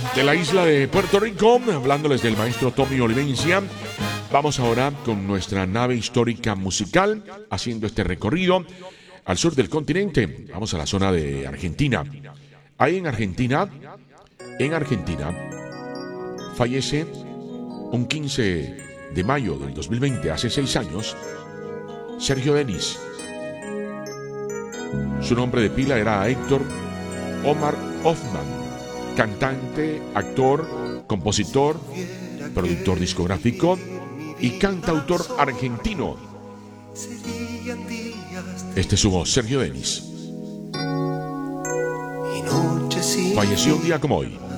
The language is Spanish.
de la isla de Puerto Rico, hablándoles del maestro Tommy Olivencia. Vamos ahora con nuestra nave histórica musical, haciendo este recorrido al sur del continente. Vamos a la zona de Argentina. Ahí en Argentina, fallece un 15 de mayo del 2020, hace 6 años, Sergio Denis. Su nombre de pila era Héctor Omar Hoffman, cantante, actor, compositor, productor discográfico y cantautor argentino. Este es su voz, Sergio Denis. Falleció un día como hoy.